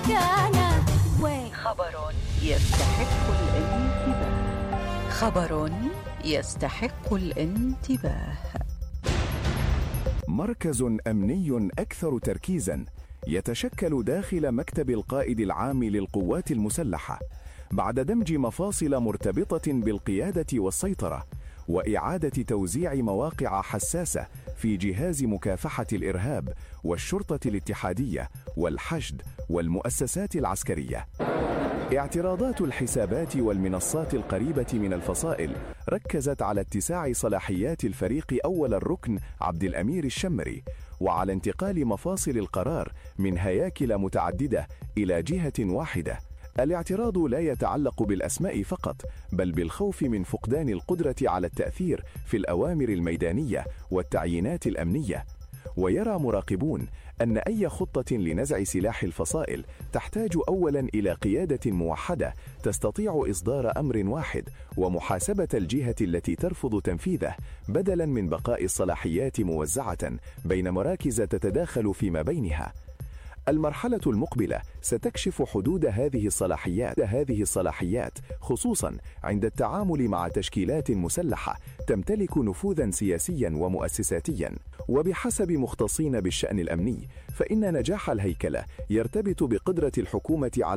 مكانه. وين خبر يستحق الانتباه. خبر يستحق الانتباه. مركز أمني أكثر تركيزاً يتشكل داخل مكتب القائد العام للقوات المسلحة بعد دمج مفاصل مرتبطة بالقيادة والسيطرة وإعادة توزيع مواقع حساسة في جهاز مكافحة الإرهاب والشرطة الاتحادية والحشد والمؤسسات العسكرية. اعتراضات الحسابات والمنصات القريبة من الفصائل ركزت على اتساع صلاحيات الفريق أول الركن عبد الأمير الشمري وعلى انتقال مفاصل القرار من هياكل متعددة إلى جهة واحدة. الاعتراض لا يتعلق بالأسماء فقط بل بالخوف من فقدان القدرة على التأثير في الأوامر الميدانية والتعيينات الأمنية. ويرى مراقبون أن أي خطة لنزع سلاح الفصائل تحتاج أولاً إلى قيادة موحدة تستطيع إصدار أمر واحد ومحاسبة الجهة التي ترفض تنفيذه بدلاً من بقاء الصلاحيات موزعة بين مراكز تتداخل فيما بينها. المرحلة المقبلة ستكشف حدود هذه الصلاحيات خصوصاً عند التعامل مع تشكيلات مسلحة تمتلك نفوذاً سياسياً ومؤسساتياً. وبحسب مختصين بالشأن الأمني فإن نجاح الهيكلة يرتبط بقدرة الحكومة على